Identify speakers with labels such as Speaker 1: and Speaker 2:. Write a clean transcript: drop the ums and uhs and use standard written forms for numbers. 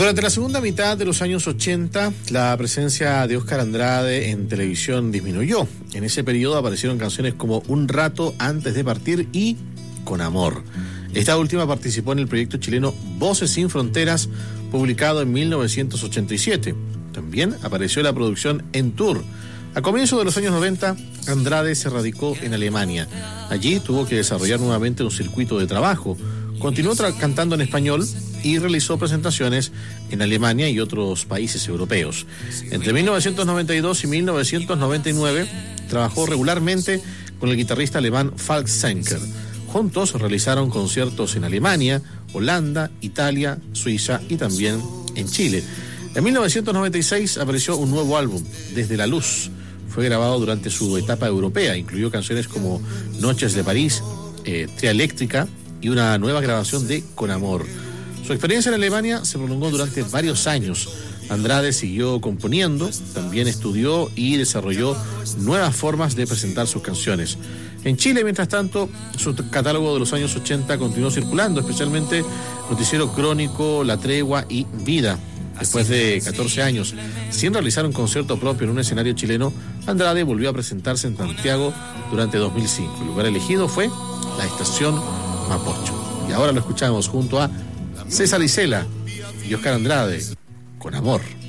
Speaker 1: Durante la segunda mitad de los años 80, la presencia de Óscar Andrade en televisión disminuyó. En ese periodo aparecieron canciones como Un rato antes de partir y Con amor. Esta última participó en el proyecto chileno Voces sin Fronteras, publicado en 1987. También apareció la producción En Tour. A comienzos de los años 90, Andrade se radicó en Alemania. Allí tuvo que desarrollar nuevamente un circuito de trabajo. Continuó cantando en español y realizó presentaciones en Alemania y otros países europeos. Entre 1992 y 1999 trabajó regularmente con el guitarrista alemán Falk Zenker. Juntos realizaron conciertos en Alemania, Holanda, Italia, Suiza y también en Chile. En 1996 apareció un nuevo álbum, Desde la Luz. Fue grabado durante su etapa europea. Incluyó canciones como Noches de París, Tria Eléctrica y una nueva grabación de Con amor. Su experiencia en Alemania se prolongó durante varios años. Andrade siguió componiendo, también estudió y desarrolló nuevas formas de presentar sus canciones. En Chile, mientras tanto, su catálogo de los años 80 continuó circulando, especialmente Noticiero Crónico, La Tregua y Vida. Después de 14 años, sin realizar un concierto propio en un escenario chileno, Andrade volvió a presentarse en Santiago durante 2005. El lugar elegido fue la estación Mapocho. Y ahora lo escuchamos junto a César Isela y Óscar Andrade, Con amor.